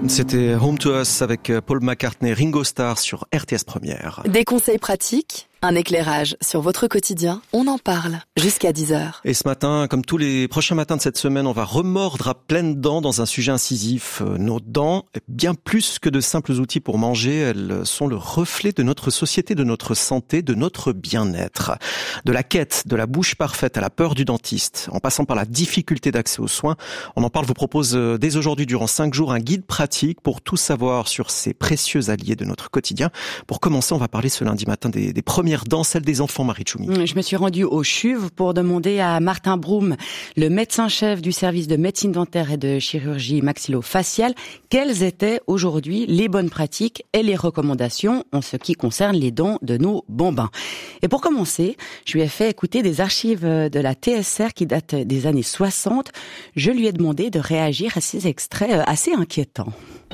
C'était Home to Us avec Paul McCartney, Ringo Starr sur RTS Première. Des conseils pratiques, un éclairage sur votre quotidien, on en parle jusqu'à 10h. Et ce matin, comme tous les prochains matins de cette semaine, on va remordre à pleines dents dans un sujet incisif. Nos dents, bien plus que de simples outils pour manger, elles sont le reflet de notre société, de notre santé, de notre bien-être. De la quête de la bouche parfaite à la peur du dentiste, en passant par la difficulté d'accès aux soins, on en parle, vous propose dès aujourd'hui durant 5 jours un guide pratique pour tout savoir sur ces précieux alliés de notre quotidien. Pour commencer, on va parler ce lundi matin des premières dents, celles des enfants, Marie Tchoumi. Je me suis rendue au CHUV pour demander à Martin Broum, le médecin-chef du service de médecine dentaire et de chirurgie maxillo-faciale, quelles étaient aujourd'hui les bonnes pratiques et les recommandations en ce qui concerne les dents de nos bambins. Et pour commencer, je lui ai fait écouter des archives de la TSR qui datent des années 60. Je lui ai demandé de réagir à ces extraits assez inquiétants.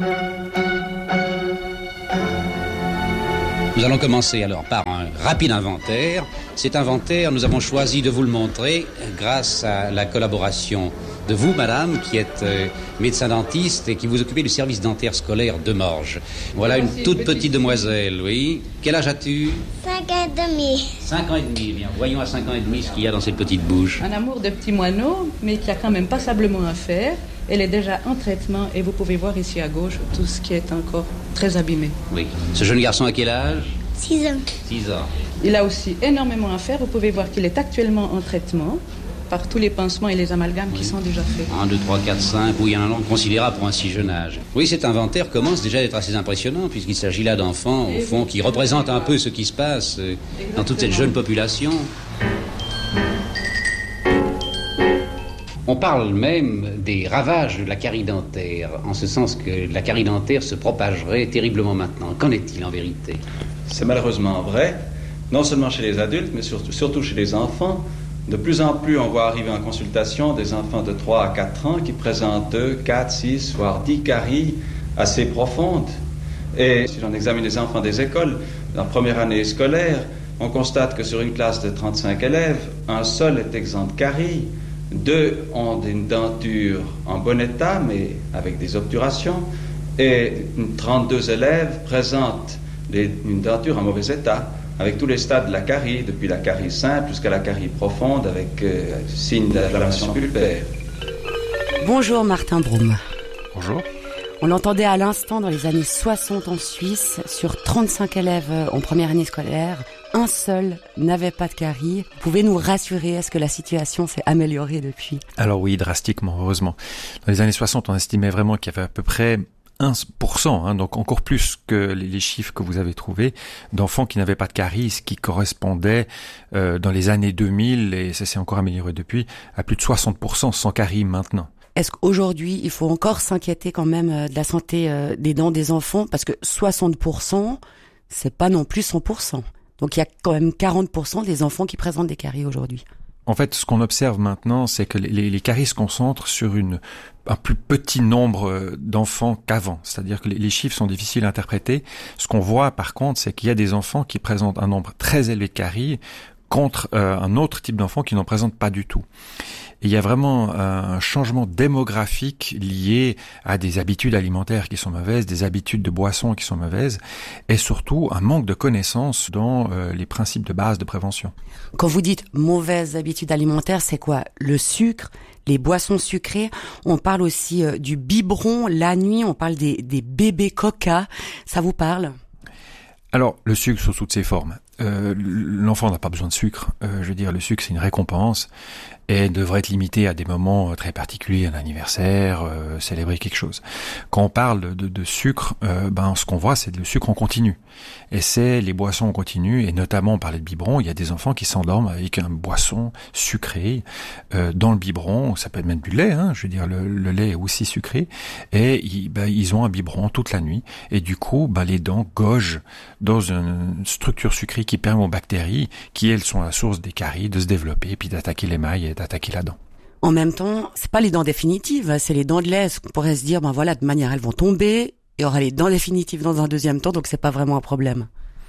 Nous allons commencer alors par un rapide inventaire. Cet inventaire, nous avons choisi de vous le montrer grâce à la collaboration de vous, madame, qui êtes médecin dentiste et qui vous occupez du service dentaire scolaire de Morges. Voilà une toute petite demoiselle, oui. Quel âge as-tu ? 5 ans et demi. 5 ans et demi, bien. Voyons à 5 ans et demi ce qu'il y a dans cette petite bouche. Un amour de petit moineau, mais qui a quand même passablement à faire. Elle est déjà en traitement et vous pouvez voir ici à gauche tout ce qui est encore très abîmé. Oui. Ce jeune garçon à quel âge ? 6 ans. 6 ans. Il a aussi énormément à faire. Vous pouvez voir qu'il est actuellement en traitement par tous les pansements et les amalgames qui sont déjà faits. 1, 2, 3, 4, 5, oui, il y a un nombre considérable pour un si jeune âge. Oui, cet inventaire commence déjà à être assez impressionnant, puisqu'il s'agit là d'enfants, au fond, qui représentent un peu ce qui se passe dans toute cette jeune population. On parle même des ravages de la carie dentaire, en ce sens que la carie dentaire se propagerait terriblement maintenant. Qu'en est-il en vérité ? C'est malheureusement vrai, non seulement chez les adultes, mais surtout chez les enfants. De plus en plus, on voit arriver en consultation des enfants de 3 à 4 ans qui présentent 2, 4, 6, voire 10 caries assez profondes. Et si l'on examine les enfants des écoles, dans la première année scolaire, on constate que sur une classe de 35 élèves, un seul est exempt de caries. 2 ont une denture en bon état, mais avec des obturations, et 32 élèves présentent une denture en mauvais état, avec tous les stades de la carie, depuis la carie simple jusqu'à la carie profonde, avec signe d'inflammation pulpaire. Bonjour Martin Broum. Bonjour. On l'entendait à l'instant dans les années 60 en Suisse, sur 35 élèves en première année scolaire, un seul n'avait pas de carie. Pouvez nous rassurer, est-ce que la situation s'est améliorée depuis ? Alors oui, drastiquement, heureusement. Dans les années 60, on estimait vraiment qu'il y avait à peu près 1%, donc encore plus que les chiffres que vous avez trouvés, d'enfants qui n'avaient pas de carie, ce qui correspondait dans les années 2000, et ça s'est encore amélioré depuis, à plus de 60% sans carie maintenant. Est-ce qu'aujourd'hui, il faut encore s'inquiéter quand même de la santé des dents des enfants ? Parce que 60%, c'est pas non plus 100%. Donc il y a quand même 40% des enfants qui présentent des caries aujourd'hui. En fait, ce qu'on observe maintenant, c'est que les caries se concentrent sur un plus petit nombre d'enfants qu'avant. C'est-à-dire que les chiffres sont difficiles à interpréter. Ce qu'on voit, par contre, c'est qu'il y a des enfants qui présentent un nombre très élevé de caries contre un autre type d'enfants qui n'en présentent pas du tout. Et il y a vraiment un changement démographique lié à des habitudes alimentaires qui sont mauvaises, des habitudes de boissons qui sont mauvaises, et surtout un manque de connaissances dans les principes de base de prévention. Quand vous dites mauvaises habitudes alimentaires, c'est quoi ? Le sucre, les boissons sucrées, on parle aussi du biberon la nuit, on parle des bébés coca, ça vous parle ? Alors, le sucre sous toutes ses formes. L'enfant n'a pas besoin de sucre. Je veux dire, le sucre, c'est une récompense et devrait être limité à des moments très particuliers, un anniversaire, célébrer quelque chose. Quand on parle de sucre, ce qu'on voit, c'est le sucre en continu. Et c'est les boissons en continu, et notamment, on parlait de biberon, il y a des enfants qui s'endorment avec une boisson sucrée dans le biberon. Ça peut être même du lait, je veux dire, le lait est aussi sucré. Et ils ont un biberon toute la nuit. Et du coup, les dents gogent dans une structure sucrée qui permet aux bactéries, qui elles sont la source des caries, de se développer, puis d'attaquer l'émail et d'attaquer la dent. En même temps, c'est pas les dents définitives, c'est les dents de lait. On pourrait se dire, de manière, elles vont tomber, il y aura les dents définitives dans un deuxième temps, donc c'est pas vraiment un problème.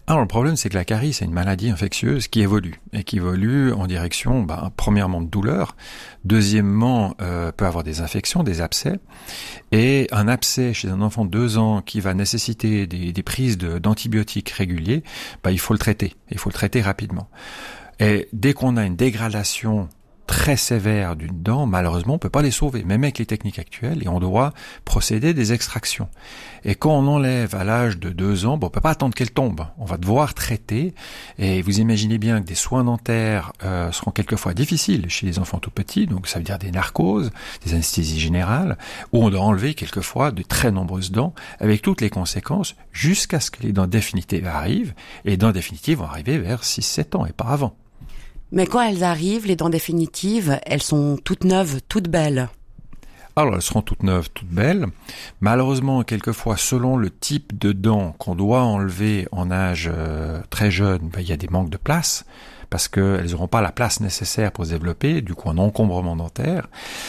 Alors le problème, c'est que la carie, c'est une maladie infectieuse qui évolue en direction, premièrement, de douleur, deuxièmement, peut avoir des infections, des abcès, et un abcès chez un enfant de 2 ans qui va nécessiter des prises d'antibiotiques réguliers, il faut le traiter rapidement. Et dès qu'on a une dégradation très sévère d'une dent, malheureusement, on peut pas les sauver, même avec les techniques actuelles, et on doit procéder des extractions. Et quand on enlève à l'âge de 2 ans, on peut pas attendre qu'elle tombe. On va devoir traiter, et vous imaginez bien que des soins dentaires seront quelquefois difficiles chez les enfants tout petits, donc ça veut dire des narcoses, des anesthésies générales, où on doit enlever quelquefois de très nombreuses dents, avec toutes les conséquences, jusqu'à ce que les dents définitives arrivent, et les dents définitives vont arriver vers 6-7 ans, et pas avant. Mais quand elles arrivent, les dents définitives, elles sont toutes neuves, toutes belles. Alors, elles seront toutes neuves, toutes belles. Malheureusement, quelquefois, selon le type de dents qu'on doit enlever en âge très jeune, il y a des manques de place, parce qu'elles n'auront pas la place nécessaire pour se développer, du coup un encombrement dentaire.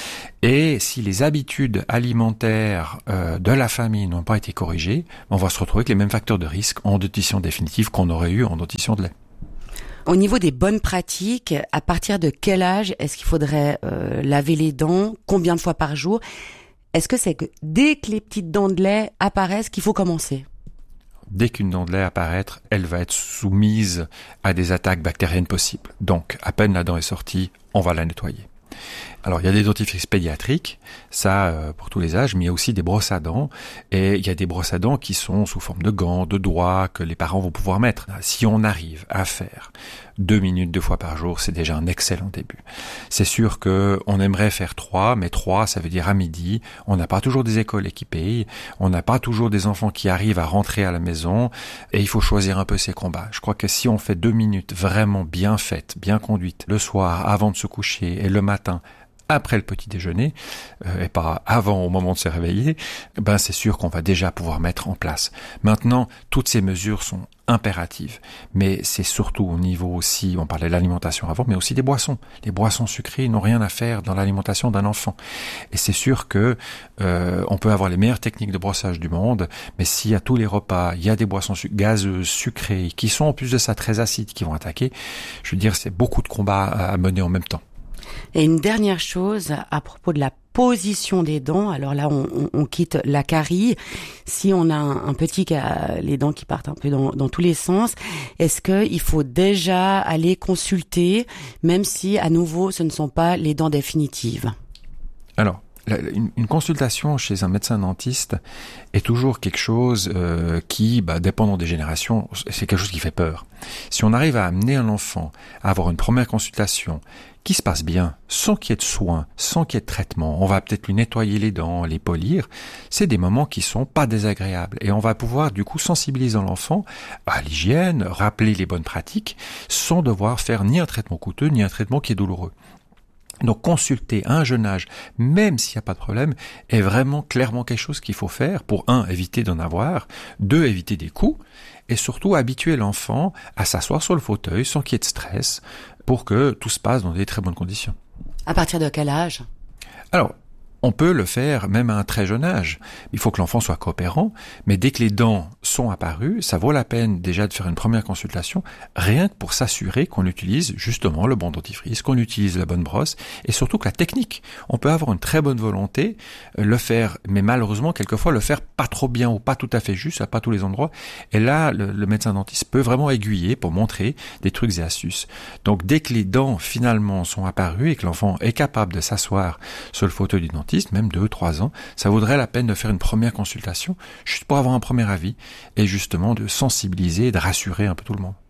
Et si les habitudes alimentaires de la famille n'ont pas été corrigées, on va se retrouver avec les mêmes facteurs de risque en dentition définitive qu'on aurait eu en dentition de lait. Au niveau des bonnes pratiques, à partir de quel âge est-ce qu'il faudrait laver les dents? Combien de fois par jour? Est-ce que c'est que dès que les petites dents de lait apparaissent qu'il faut commencer? Dès qu'une dent de lait apparaît, elle va être soumise à des attaques bactériennes possibles. Donc, à peine la dent est sortie, on va la nettoyer. Alors, il y a des dentifrices pédiatriques, ça pour tous les âges, mais il y a aussi des brosses à dents, et il y a des brosses à dents qui sont sous forme de gants, de doigts, que les parents vont pouvoir mettre. Si on arrive à faire 2 minutes 2 fois par jour, c'est déjà un excellent début. C'est sûr que on aimerait faire 3, mais 3, ça veut dire à midi. On n'a pas toujours des écoles équipées, on n'a pas toujours des enfants qui arrivent à rentrer à la maison, et il faut choisir un peu ses combats. Je crois que si on fait 2 minutes vraiment bien faites, bien conduites, le soir, avant de se coucher, et le matin, après le petit déjeuner, et pas avant au moment de se réveiller, c'est sûr qu'on va déjà pouvoir mettre en place. Maintenant, toutes ces mesures sont impératives, mais c'est surtout au niveau aussi, on parlait de l'alimentation avant, mais aussi des boissons. Les boissons sucrées n'ont rien à faire dans l'alimentation d'un enfant. Et c'est sûr que on peut avoir les meilleures techniques de brossage du monde, mais si à tous les repas, il y a des boissons gazeuses, sucrées, qui sont en plus de ça très acides, qui vont attaquer, je veux dire, c'est beaucoup de combats à mener en même temps. Et une dernière chose à propos de la position des dents. Alors là, on quitte la carie. Si on a un petit qui a les dents qui partent un peu dans tous les sens, est-ce qu'il faut déjà aller consulter, même si à nouveau ce ne sont pas les dents définitives? Alors, une consultation chez un médecin dentiste est toujours quelque chose qui, dépendant des générations, c'est quelque chose qui fait peur. Si on arrive à amener un enfant à avoir une première consultation qui se passe bien, sans qu'il y ait de soins, sans qu'il y ait de traitement, on va peut-être lui nettoyer les dents, les polir, c'est des moments qui sont pas désagréables. Et on va pouvoir du coup sensibiliser l'enfant à l'hygiène, rappeler les bonnes pratiques, sans devoir faire ni un traitement coûteux, ni un traitement qui est douloureux. Donc consulter à un jeune âge, même s'il n'y a pas de problème, est vraiment clairement quelque chose qu'il faut faire pour 1, éviter d'en avoir, 2, éviter des coups, et surtout habituer l'enfant à s'asseoir sur le fauteuil sans qu'il y ait de stress, pour que tout se passe dans des très bonnes conditions. À partir de quel âge? Alors, on peut le faire même à un très jeune âge. Il faut que l'enfant soit coopérant, mais dès que les dents sont apparues, ça vaut la peine déjà de faire une première consultation, rien que pour s'assurer qu'on utilise justement le bon dentifrice, qu'on utilise la bonne brosse, et surtout que la technique. On peut avoir une très bonne volonté, le faire, mais malheureusement, quelquefois, le faire pas trop bien ou pas tout à fait juste, à pas tous les endroits. Et là, le médecin dentiste peut vraiment aiguiller pour montrer des trucs et astuces. Donc, dès que les dents finalement sont apparues et que l'enfant est capable de s'asseoir sur le fauteuil du dentiste, même 2-3 ans, ça vaudrait la peine de faire une première consultation, juste pour avoir un premier avis, et justement de sensibiliser et de rassurer un peu tout le monde.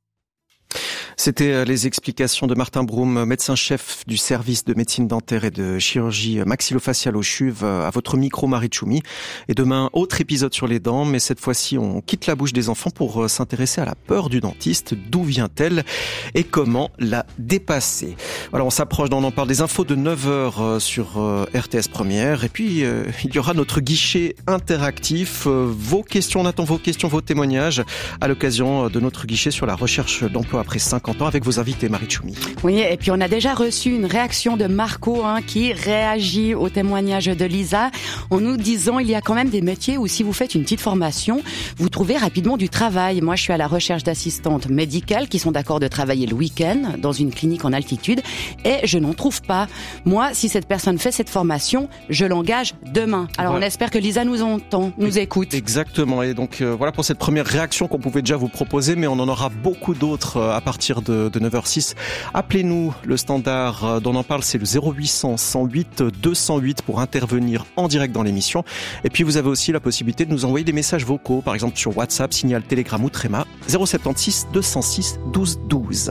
C'était les explications de Martin Broom, médecin-chef du service de médecine dentaire et de chirurgie maxillofaciale au CHUV, à votre micro Marie Tchoumi. Et demain, autre épisode sur les dents, mais cette fois-ci, on quitte la bouche des enfants pour s'intéresser à la peur du dentiste. D'où vient-elle et comment la dépasser? Voilà, on s'approche, on en parle des infos de 9h sur RTS Première. Et puis, il y aura notre guichet interactif. Vos questions, on attend vos questions, vos témoignages à l'occasion de notre guichet sur la recherche d'emploi après 5 50 ans avec vos invités, Marie Tchoumi. Oui, et puis on a déjà reçu une réaction de Marco qui réagit au témoignage de Lisa en nous disant il y a quand même des métiers où si vous faites une petite formation, vous trouvez rapidement du travail. Moi, je suis à la recherche d'assistantes médicales qui sont d'accord de travailler le week-end dans une clinique en altitude et je n'en trouve pas. Moi, si cette personne fait cette formation, je l'engage demain. Alors on espère que Lisa nous entend, nous écoute. Exactement, et donc voilà pour cette première réaction qu'on pouvait déjà vous proposer, mais on en aura beaucoup d'autres à partir de 9h06. Appelez-nous, le standard dont on en parle, c'est le 0800 108 208 pour intervenir en direct dans l'émission. Et puis vous avez aussi la possibilité de nous envoyer des messages vocaux, par exemple sur WhatsApp, Signal, Telegram ou Tréma, 076 206 12 12.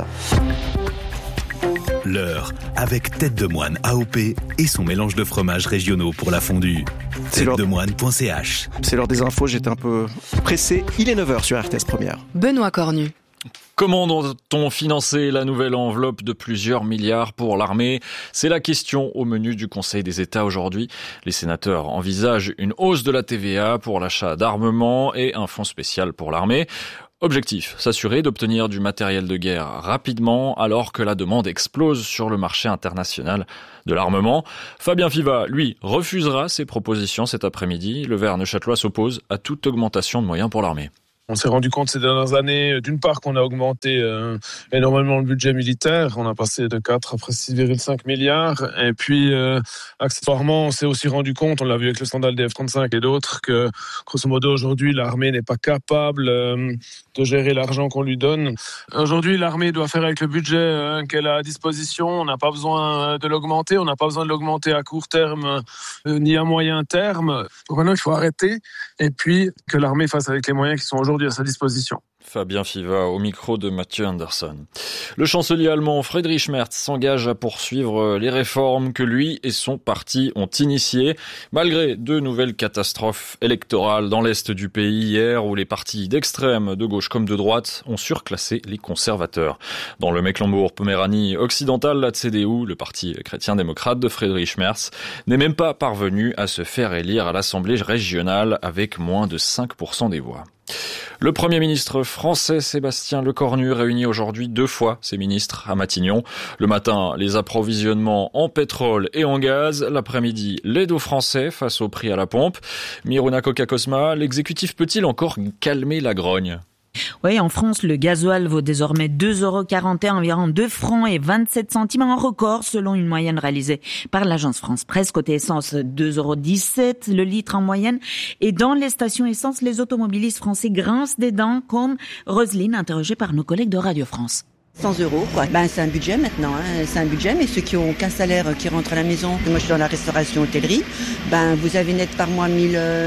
L'heure avec Tête de Moine AOP et son mélange de fromages régionaux pour la fondue. Têtedemoine.ch. C'est l'heure des infos, j'étais un peu pressé. Il est 9h sur RTS Première. Benoît Cornu. Comment doit-on financer la nouvelle enveloppe de plusieurs milliards pour l'armée ? C'est la question au menu du Conseil des États aujourd'hui. Les sénateurs envisagent une hausse de la TVA pour l'achat d'armement et un fonds spécial pour l'armée. Objectif, s'assurer d'obtenir du matériel de guerre rapidement alors que la demande explose sur le marché international de l'armement. Fabien Fiva, lui, refusera ces propositions cet après-midi. Le Vert neuchâtelois s'oppose à toute augmentation de moyens pour l'armée. On s'est rendu compte ces dernières années, d'une part, qu'on a augmenté énormément le budget militaire. On a passé de 4 à presque 6,5 milliards. Et puis, accessoirement, on s'est aussi rendu compte, on l'a vu avec le scandale des F-35 et d'autres, que, grosso modo, aujourd'hui, l'armée n'est pas capable de gérer l'argent qu'on lui donne. Aujourd'hui, l'armée doit faire avec le budget qu'elle a à disposition. On n'a pas besoin de l'augmenter. On n'a pas besoin de l'augmenter à court terme ni à moyen terme. Donc maintenant, il faut arrêter. Et puis, que l'armée fasse avec les moyens qui sont aujourd'hui à sa disposition. Fabien Fiva au micro de Mathieu Anderson. Le chancelier allemand Friedrich Merz s'engage à poursuivre les réformes que lui et son parti ont initiées, malgré deux nouvelles catastrophes électorales dans l'est du pays hier où les partis d'extrême, de gauche comme de droite, ont surclassé les conservateurs. Dans le Mecklembourg-Poméranie occidental, la CDU, le parti chrétien-démocrate de Friedrich Merz, n'est même pas parvenu à se faire élire à l'Assemblée régionale avec moins de 5% des voix. Le Premier ministre français Sébastien Lecornu réunit aujourd'hui 2 fois ses ministres à Matignon. Le matin, les approvisionnements en pétrole et en gaz. L'après-midi, l'aide aux Français face au prix à la pompe. Miruna Coca-Cosma, l'exécutif peut-il encore calmer la grogne ? Oui, en France, le gasoil vaut désormais 2,41 €, environ 2 francs et 27 centimes, un record selon une moyenne réalisée par l'agence France Presse. Côté essence, 2,17 € le litre en moyenne. Et dans les stations essence, les automobilistes français grincent des dents, comme Roselyne, interrogée par nos collègues de Radio France. 100 €, quoi. C'est un budget maintenant, c'est un budget, mais ceux qui ont qu'un salaire qui rentre à la maison, moi je suis dans la restauration hôtellerie, vous avez net par mois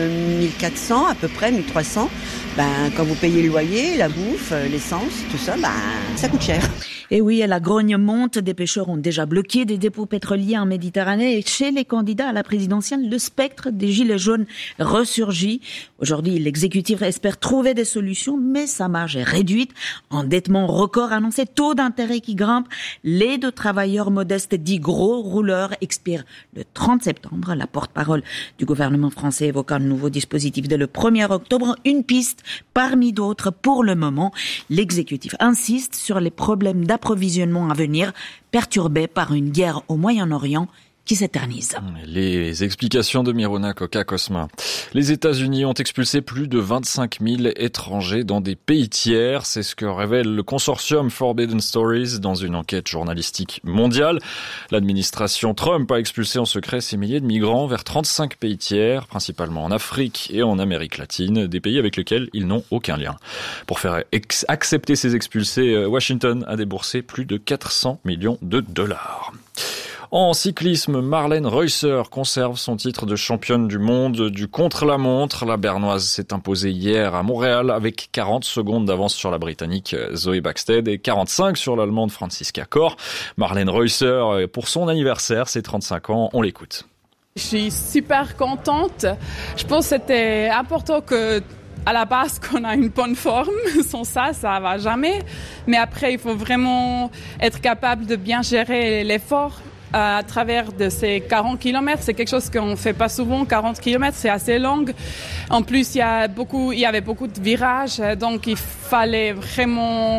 1400 à peu près, 1300. Quand vous payez le loyer, la bouffe, l'essence, tout ça, ça coûte cher. Et oui, la grogne monte. Des pêcheurs ont déjà bloqué des dépôts pétroliers en Méditerranée. Et chez les candidats à la présidentielle, le spectre des gilets jaunes ressurgit. Aujourd'hui, l'exécutif espère trouver des solutions, mais sa marge est réduite. Endettement record annoncé, taux d'intérêt qui grimpe. L'aide aux travailleurs modestes dits gros rouleurs expire le 30 septembre. La porte-parole du gouvernement français évoque un nouveau dispositif dès le 1er octobre. Une piste parmi d'autres pour le moment. L'exécutif insiste sur les problèmes d'approvisionnement à venir, perturbés par une guerre au Moyen-Orient qui s'éternise. Les explications de Miruna Coca-Cosma. Les États-Unis ont expulsé plus de 25 000 étrangers dans des pays tiers. C'est ce que révèle le consortium Forbidden Stories dans une enquête journalistique mondiale. L'administration Trump a expulsé en secret ces milliers de migrants vers 35 pays tiers, principalement en Afrique et en Amérique latine, des pays avec lesquels ils n'ont aucun lien. Pour faire accepter ces expulsés, Washington a déboursé plus de 400 millions de dollars. En cyclisme, Marlène Reusser conserve son titre de championne du monde du contre-la-montre. La Bernoise s'est imposée hier à Montréal avec 40 secondes d'avance sur la Britannique Zoe Backstead et 45 sur l'Allemande Franziska Kor. Marlène Reusser, pour son anniversaire, ses 35 ans, on l'écoute. Je suis super contente. Je pense que c'était important que à la base qu'on a une bonne forme. Sans ça, ça va jamais. Mais après, il faut vraiment être capable de bien gérer l'effort. À travers de ces 40 km, c'est quelque chose qu'on ne fait pas souvent. 40 km, c'est assez long. En plus, il y avait beaucoup de virages, donc il fallait vraiment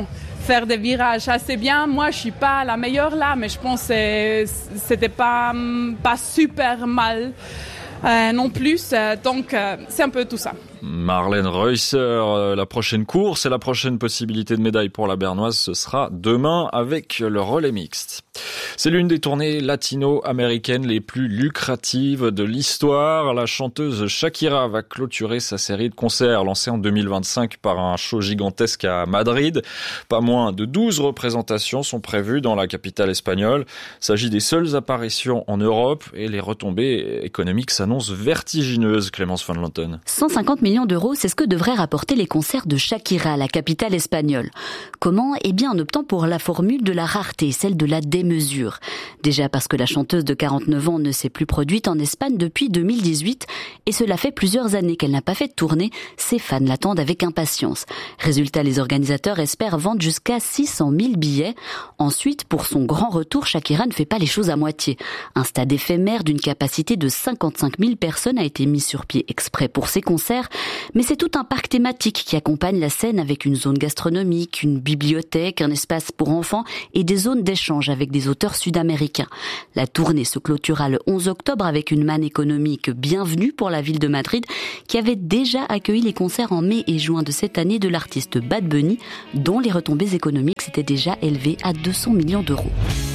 faire des virages assez bien. Moi, je suis pas la meilleure là, mais je pense que c'était pas super mal non plus. Donc, c'est un peu tout ça. Marlène Reusser, la prochaine course et la prochaine possibilité de médaille pour la Bernoise, ce sera demain avec le relais mixte. C'est l'une des tournées latino-américaines les plus lucratives de l'histoire. La chanteuse Shakira va clôturer sa série de concerts lancée en 2025 par un show gigantesque à Madrid. Pas moins de 12 représentations sont prévues dans la capitale espagnole. Il s'agit des seules apparitions en Europe et les retombées économiques s'annoncent vertigineuses, Clémence Van Lanten. 150 millions d'euros, c'est ce que devraient rapporter les concerts de Shakira, la capitale espagnole. Comment ? Eh bien, en optant pour la formule de la rareté, celle de la démesure. Déjà parce que la chanteuse de 49 ans ne s'est plus produite en Espagne depuis 2018 et cela fait plusieurs années qu'elle n'a pas fait de tournée. Ses fans l'attendent avec impatience. Résultat, les organisateurs espèrent vendre jusqu'à 600 000 billets. Ensuite, pour son grand retour, Shakira ne fait pas les choses à moitié. Un stade éphémère d'une capacité de 55 000 personnes a été mis sur pied exprès pour ses concerts, mais c'est tout un parc thématique qui accompagne la scène avec une zone gastronomique, une bibliothèque, un espace pour enfants et des zones d'échange avec des auteurs sud-américains. La tournée se clôturera le 11 octobre avec une manne économique bienvenue pour la ville de Madrid qui avait déjà accueilli les concerts en mai et juin de cette année de l'artiste Bad Bunny dont les retombées économiques s'étaient déjà élevées à 200 millions d'euros.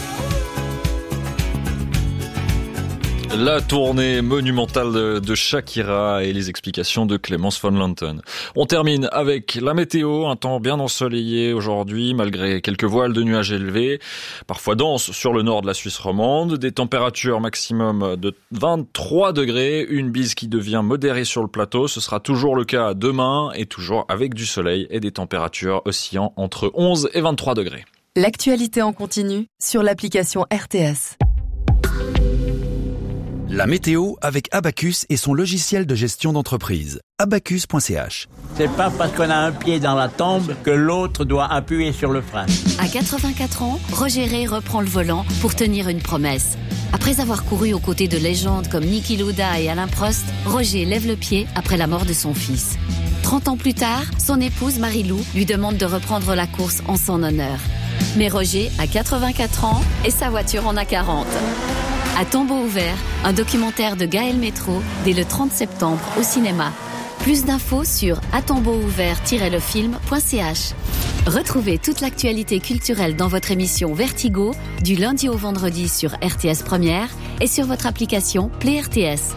La tournée monumentale de Shakira et les explications de Clémence Van Lanten. On termine avec la météo, un temps bien ensoleillé aujourd'hui malgré quelques voiles de nuages élevés, parfois denses sur le nord de la Suisse romande, des températures maximum de 23 degrés, une bise qui devient modérée sur le plateau, ce sera toujours le cas demain et toujours avec du soleil et des températures oscillant entre 11 et 23 degrés. L'actualité en continu sur l'application RTS. La météo avec Abacus et son logiciel de gestion d'entreprise. Abacus.ch. C'est pas parce qu'on a un pied dans la tombe que l'autre doit appuyer sur le frein. À 84 ans, Roger Ray reprend le volant pour tenir une promesse. Après avoir couru aux côtés de légendes comme Niki Lauda et Alain Prost, Roger lève le pied après la mort de son fils. 30 ans plus tard, son épouse Marie-Lou lui demande de reprendre la course en son honneur. Mais Roger a 84 ans et sa voiture en a 40. À tombeau ouvert, un documentaire de Gaël Métro dès le 30 septembre au cinéma. Plus d'infos sur atombeauouvert-lefilm.ch. Retrouvez toute l'actualité culturelle dans votre émission Vertigo du lundi au vendredi sur RTS Première et sur votre application Play RTS.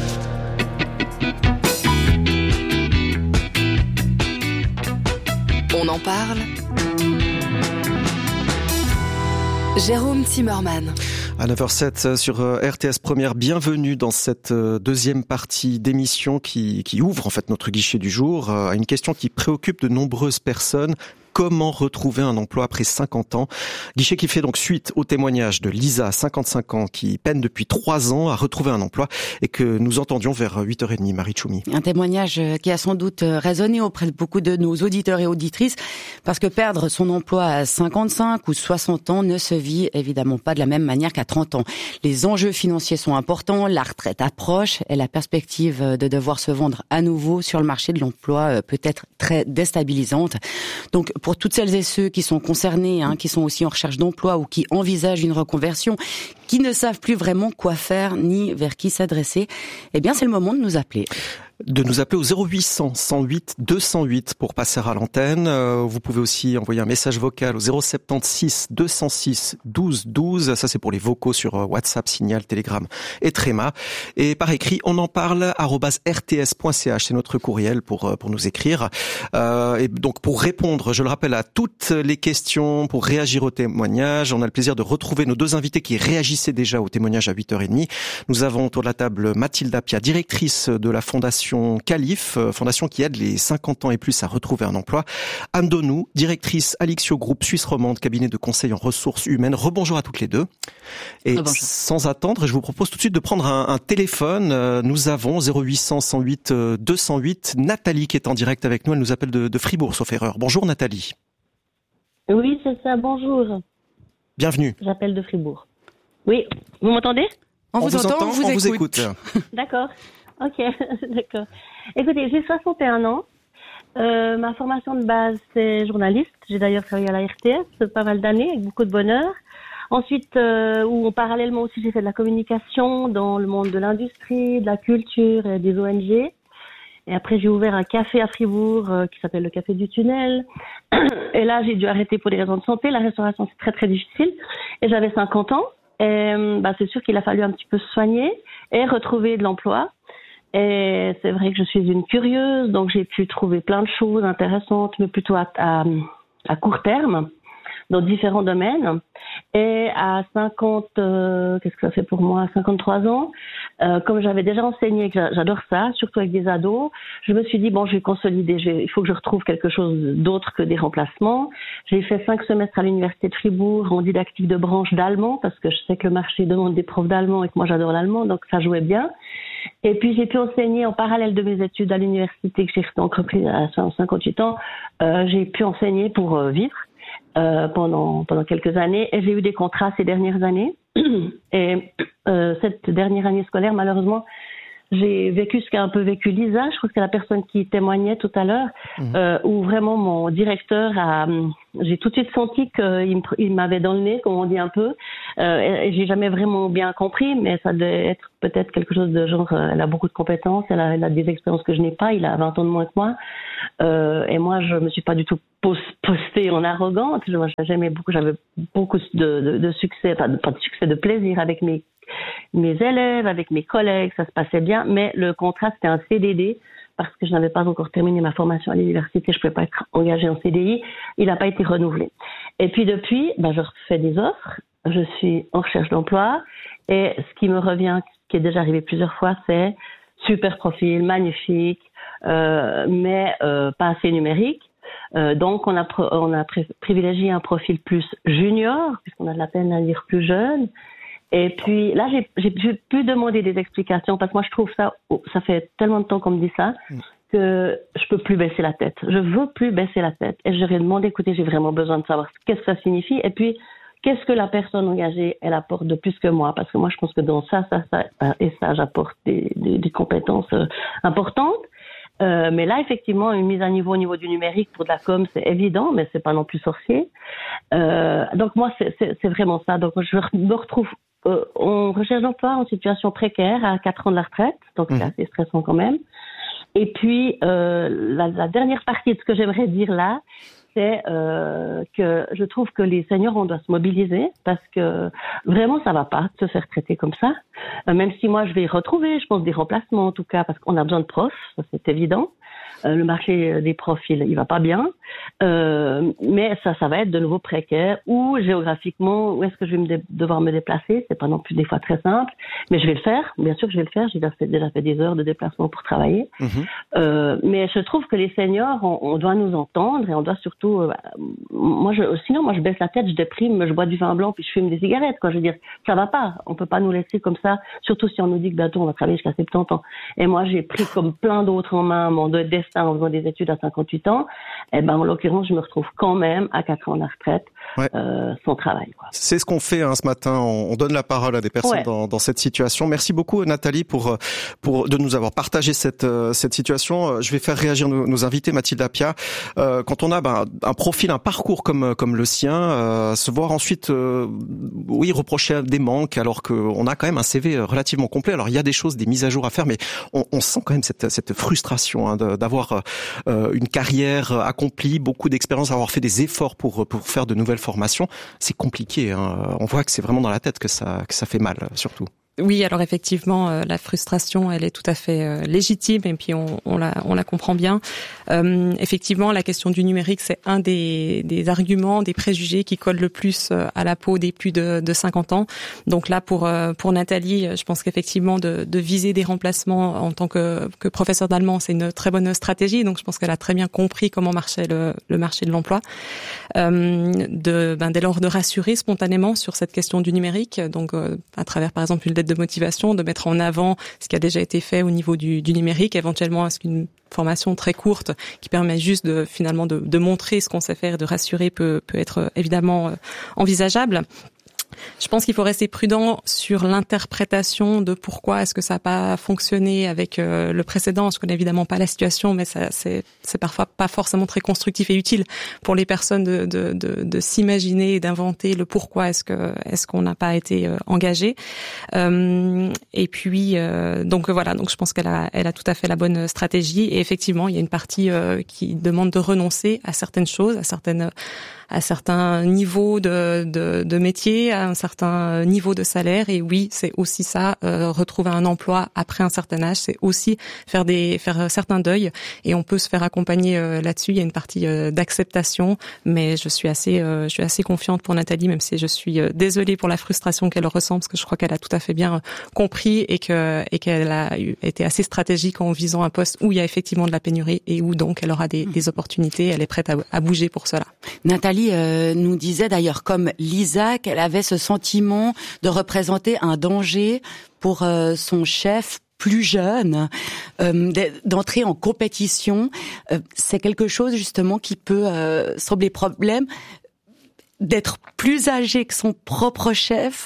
On en parle. Jérôme Zimmermann. À 9h07 sur RTS Première, bienvenue dans cette deuxième partie d'émission qui ouvre en fait notre guichet du jour à une question qui préoccupe de nombreuses personnes. Comment retrouver un emploi après 50 ans? Guichet qui fait donc suite au témoignage de Lisa, 55 ans, qui peine depuis 3 ans à retrouver un emploi et que nous entendions vers 8h30, Marie Tchoumi. Un témoignage qui a sans doute résonné auprès de beaucoup de nos auditeurs et auditrices parce que perdre son emploi à 55 ou 60 ans ne se vit évidemment pas de la même manière qu'à 30 ans. Les enjeux financiers sont importants, la retraite approche et la perspective de devoir se vendre à nouveau sur le marché de l'emploi peut être très déstabilisante. Donc, pour toutes celles et ceux qui sont concernés, qui sont aussi en recherche d'emploi ou qui envisagent une reconversion, qui ne savent plus vraiment quoi faire ni vers qui s'adresser, eh bien c'est le moment de nous appeler. De nous appeler au 0800 108 208 pour passer à l'antenne. Vous pouvez aussi envoyer un message vocal au 076 206 12 12. Ça, c'est pour les vocaux sur WhatsApp, Signal, Telegram et Tréma. Et par écrit, on en parle @rts.ch. C'est notre courriel pour nous écrire. Et donc, pour répondre, je le rappelle, à toutes les questions, pour réagir au témoignage, on a le plaisir de retrouver nos deux invités qui réagissaient déjà au témoignage à 8h30. Nous avons autour de la table Mathilde Appia, directrice de la Fondation Calif, fondation qui aide les 50 ans et plus à retrouver un emploi. Anne Donou, directrice Alixio Group Suisse Romande, cabinet de conseil en ressources humaines. Rebonjour à toutes les deux. Et sans attendre, je vous propose tout de suite de prendre un téléphone. Nous avons 0800 108 208 Nathalie qui est en direct avec nous. Elle nous appelle de Fribourg, sauf erreur. Bonjour Nathalie. Oui, c'est ça. Bonjour. Bienvenue. J'appelle de Fribourg. Oui, vous m'entendez? On vous entend, on vous écoute. D'accord. Ok, d'accord. Écoutez, j'ai 61 ans. Ma formation de base, c'est journaliste. J'ai d'ailleurs travaillé à la RTS pas mal d'années, avec beaucoup de bonheur. Ensuite, parallèlement aussi, j'ai fait de la communication dans le monde de l'industrie, de la culture et des ONG. Et après, j'ai ouvert un café à Fribourg qui s'appelle le Café du Tunnel. Et là, j'ai dû arrêter pour des raisons de santé. La restauration, c'est très, très difficile. Et j'avais 50 ans. Et c'est sûr qu'il a fallu un petit peu se soigner et retrouver de l'emploi. Et c'est vrai que je suis une curieuse, donc j'ai pu trouver plein de choses intéressantes, mais plutôt à court terme, dans différents domaines. Et à 53 ans, comme j'avais déjà enseigné, que j'adore ça, surtout avec des ados, je me suis dit, bon, je vais consolider, il faut que je retrouve quelque chose d'autre que des remplacements. J'ai fait 5 semestres à l'université de Fribourg en didactique de branche d'allemand, parce que je sais que le marché demande des profs d'allemand et que moi j'adore l'allemand, donc ça jouait bien. Et puis j'ai pu enseigner en parallèle de mes études à l'université que j'ai entreprise à 58 ans. J'ai pu enseigner pour vivre. Pendant quelques années, et j'ai eu des contrats ces dernières années. Et cette dernière année scolaire, malheureusement, j'ai vécu ce qu'a un peu vécu Lisa, je crois que c'est la personne qui témoignait tout à l'heure, où vraiment mon directeur j'ai tout de suite senti qu'il m'avait dans le nez, comme on dit un peu, et j'ai jamais vraiment bien compris, mais ça devait être peut-être quelque chose de genre, elle a beaucoup de compétences, elle a des expériences que je n'ai pas, il a 20 ans de moins que moi, et moi je me suis pas du tout postée en arrogante, j'avais beaucoup de succès, pas de succès, de plaisir avec mes élèves, avec mes collègues, ça se passait bien, mais le contrat c'était un CDD parce que je n'avais pas encore terminé ma formation à l'université, je ne pouvais pas être engagée en CDI, il n'a pas été renouvelé. Et puis depuis, je refais des offres, je suis en recherche d'emploi et ce qui me revient, qui est déjà arrivé plusieurs fois, c'est super profil, magnifique, mais pas assez numérique. Donc on a privilégié un profil plus junior, puisqu'on a de la peine à dire plus jeune. Et puis là, j'ai pu demander des explications parce que moi je trouve ça fait tellement de temps qu'on me dit ça que je peux plus baisser la tête. Je veux plus baisser la tête. Et je lui ai demandé, écoutez, j'ai vraiment besoin de savoir qu'est-ce que ça signifie et puis qu'est-ce que la personne engagée elle apporte de plus que moi, parce que moi je pense que dans ça j'apporte des compétences importantes. Mais là, effectivement, une mise à niveau au niveau du numérique pour de la com, c'est évident, mais c'est pas non plus sorcier. Donc moi, c'est vraiment ça. Donc je me retrouve en recherche d'emploi en situation précaire à 4 ans de la retraite, donc c'est assez stressant quand même. Et puis la dernière partie de ce que j'aimerais dire là, c'est que je trouve que les seniors, on doit se mobiliser parce que vraiment ça va pas de se faire traiter comme ça. Même si moi je vais retrouver, je pense, des remplacements en tout cas, parce qu'on a besoin de profs, ça c'est évident. Le marché des profils, il va pas bien, mais ça va être de nouveau précaire. Ou géographiquement, où est-ce que je vais devoir me déplacer? C'est pas non plus des fois très simple, mais je vais le faire. Bien sûr que je vais le faire. J'ai déjà fait des heures de déplacement pour travailler. Mais je trouve que les seniors, on doit nous entendre et on doit surtout. Sinon moi je baisse la tête, je déprime, je bois du vin blanc puis je fume des cigarettes. Quoi, je veux dire, ça va pas. On peut pas nous laisser comme ça. Surtout si on nous dit que bientôt on va travailler jusqu'à 70 ans. Et moi j'ai pris comme plein d'autres en main mon destin en faisant des études à 58 ans, en l'occurrence, je me retrouve quand même à 4 ans de la retraite, sans travail. Quoi. C'est ce qu'on fait ce matin. On donne la parole à des personnes dans cette situation. Merci beaucoup, Nathalie, pour de nous avoir partagé cette situation. Je vais faire réagir nos invités, Mathilde Appia. Quand on a un profil, un parcours comme le sien, se voir ensuite, reprocher des manques, alors qu'on a quand même un CV relativement complet. Alors il y a des choses, des mises à jour à faire, mais on sent quand même cette frustration d'avoir une carrière accomplie, beaucoup d'expérience, avoir fait des efforts pour faire de nouvelles formations. C'est compliqué. On voit que c'est vraiment dans la tête que ça fait mal, surtout. Oui, alors effectivement, la frustration, elle est tout à fait légitime et puis on la comprend bien. Effectivement, la question du numérique, c'est un des arguments, des préjugés qui collent le plus à la peau des plus de 50 ans. Donc là, pour Nathalie, je pense qu'effectivement, de viser des remplacements en tant que professeur d'allemand, c'est une très bonne stratégie. Donc je pense qu'elle a très bien compris comment marchait le marché de l'emploi. Dès lors de rassurer spontanément sur cette question du numérique, donc à travers par exemple une lettre de motivation, de mettre en avant ce qui a déjà été fait au niveau du numérique, éventuellement est-ce qu'une formation très courte qui permet juste de montrer ce qu'on sait faire et de rassurer peut être évidemment envisageable. Je pense qu'il faut rester prudent sur l'interprétation de pourquoi est-ce que ça n'a pas fonctionné avec le précédent. Je connais évidemment pas la situation, mais c'est parfois pas forcément très constructif et utile pour les personnes de s'imaginer et d'inventer le pourquoi est-ce qu'on n'a pas été engagé. Et puis donc voilà, donc je pense qu'elle a tout à fait la bonne stratégie. Et effectivement, il y a une partie qui demande de renoncer à certaines choses, à certains niveaux de métier, à un certain niveau de salaire. Et oui, c'est aussi ça, retrouver un emploi après un certain âge, c'est aussi faire certains deuils. Et on peut se faire accompagner là-dessus. Il y a une partie d'acceptation, mais je suis assez confiante pour Nathalie, même si je suis désolée pour la frustration qu'elle ressent, parce que je crois qu'elle a tout à fait bien compris et qu'elle a été assez stratégique en visant un poste où il y a effectivement de la pénurie et où donc elle aura des opportunités. Elle est prête à bouger pour cela. Nathalie nous disait d'ailleurs, comme Lisa, qu'elle avait ce sentiment de représenter un danger pour son chef plus jeune, d'entrer en compétition. C'est quelque chose justement qui peut sembler problème, d'être plus âgé que son propre chef.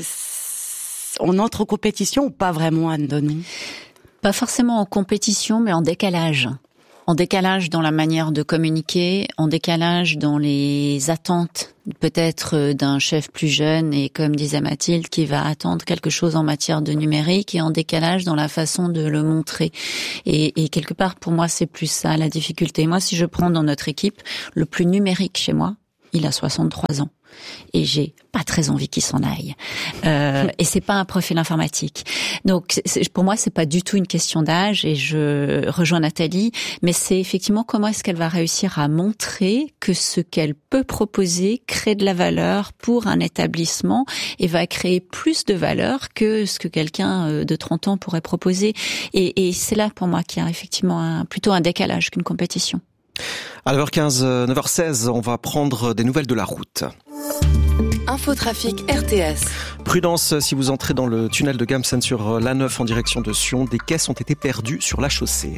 On entre en compétition ou pas vraiment, Anne Donou? Pas forcément en compétition, mais en décalage. En décalage dans la manière de communiquer, en décalage dans les attentes peut-être d'un chef plus jeune et, comme disait Mathilde, qui va attendre quelque chose en matière de numérique, et en décalage dans la façon de le montrer. Et quelque part, pour moi, c'est plus ça la difficulté. Moi, si je prends dans notre équipe, le plus numérique chez moi, il a 63 ans. Et j'ai pas très envie qu'il s'en aille. Et c'est pas un profil informatique. Donc, pour moi, c'est pas du tout une question d'âge, et je rejoins Nathalie, mais c'est effectivement comment est-ce qu'elle va réussir à montrer que ce qu'elle peut proposer crée de la valeur pour un établissement et va créer plus de valeur que ce que quelqu'un de 30 ans pourrait proposer. Et c'est là, pour moi, qu'il y a effectivement plutôt un décalage qu'une compétition. À 9h15, 9h16, on va prendre des nouvelles de la route. Infotrafic RTS. Prudence, si vous entrez dans le tunnel de Gamsen sur l'A9 en direction de Sion, des caisses ont été perdues sur la chaussée.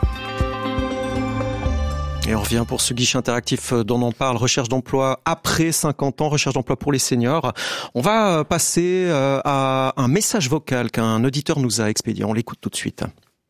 Et on revient pour ce guichet interactif dont on parle, recherche d'emploi après 50 ans, recherche d'emploi pour les seniors. On va passer à un message vocal qu'un auditeur nous a expédié. On l'écoute tout de suite.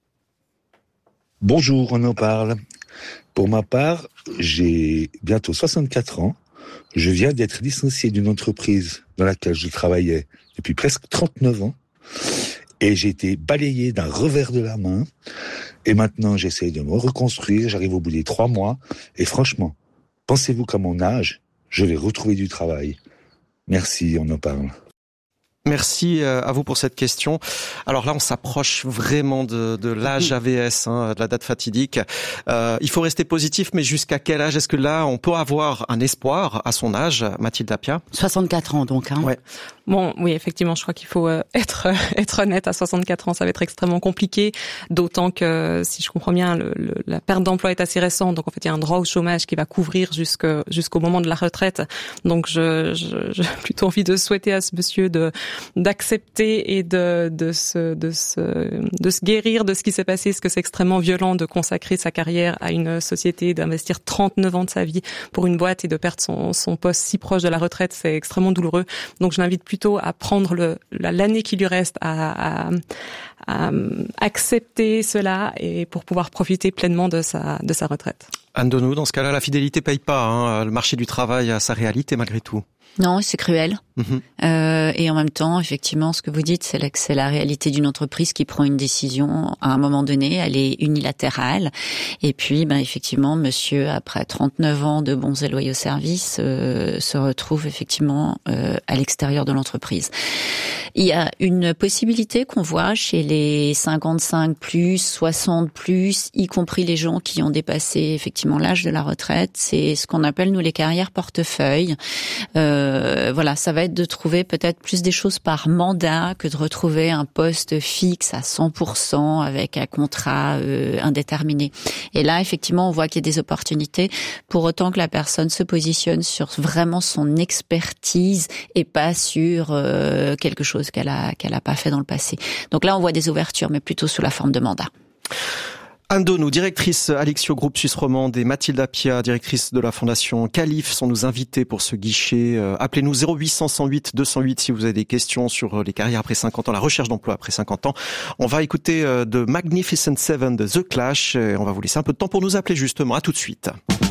Bonjour, on en parle. Pour ma part, j'ai bientôt 64 ans. Je viens d'être licencié d'une entreprise dans laquelle je travaillais depuis presque 39 ans. Et j'ai été balayé d'un revers de la main. Et maintenant, j'essaie de me reconstruire. J'arrive au bout des 3 mois. Et franchement, pensez-vous qu'à mon âge, je vais retrouver du travail? Merci, on en parle. Merci à vous pour cette question. Alors là, on s'approche vraiment de l'âge AVS, de la date fatidique. Il faut rester positif, mais jusqu'à quel âge? Est-ce que là, on peut avoir un espoir à son âge, Mathilde Appia? 64 ans donc. Ouais. Bon, oui, effectivement, je crois qu'il faut être honnête. À 64 ans, ça va être extrêmement compliqué, d'autant que, si je comprends bien, la perte d'emploi est assez récente. Donc en fait, il y a un droit au chômage qui va couvrir jusqu'au moment de la retraite. Donc j'ai plutôt envie de souhaiter à ce monsieur d'accepter et de se guérir de ce qui s'est passé, parce que c'est extrêmement violent de consacrer sa carrière à une société, d'investir 39 ans de sa vie pour une boîte et de perdre son poste si proche de la retraite. C'est extrêmement douloureux. Donc je l'invite plutôt à prendre l'année qui lui reste à accepter cela, et pour pouvoir profiter pleinement de sa retraite. Anne Donou, dans ce cas-là, la fidélité paye pas. Le marché du travail a sa réalité malgré tout. Non, c'est cruel. Et en même temps, effectivement, ce que vous dites, c'est la réalité d'une entreprise qui prend une décision à un moment donné. Elle est unilatérale. Et puis, effectivement, monsieur, après 39 ans de bons et loyaux services, se retrouve effectivement à l'extérieur de l'entreprise. Il y a une possibilité qu'on voit chez les 55+, 60+, y compris les gens qui ont dépassé effectivement l'âge de la retraite. C'est ce qu'on appelle, nous, les carrières portefeuille. Voilà, ça va être de trouver peut-être plus des choses par mandat que de retrouver un poste fixe à 100% avec un contrat indéterminé. Et là, effectivement, on voit qu'il y a des opportunités, pour autant que la personne se positionne sur vraiment son expertise et pas sur quelque chose qu'elle a pas fait dans le passé. Donc là, on voit des ouvertures, mais plutôt sous la forme de mandat. Anne Donou, directrice Alexio Groupe Suisse Romande, et Mathilde Appia, directrice de la Fondation Calif, sont nos invités pour ce guichet. Appelez-nous 0800 108 208 si vous avez des questions sur les carrières après 50 ans, la recherche d'emploi après 50 ans. On va écouter The Magnificent Seven de The Clash et on va vous laisser un peu de temps pour nous appeler justement. À tout de suite.